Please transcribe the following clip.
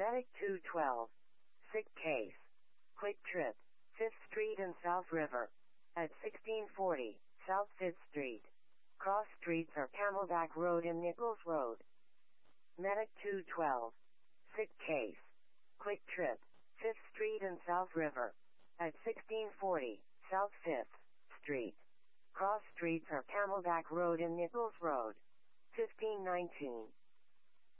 Medic 212. Sick case. Quick trip. 5th Street and South River. At 1640 South 5th Street. Cross streets are Camelback Road and Nichols Road. Medic 212. Sick case. Quick trip. 5th Street and South River. At 1640 South 5th Street. Cross streets are Camelback Road and Nichols Road. 1519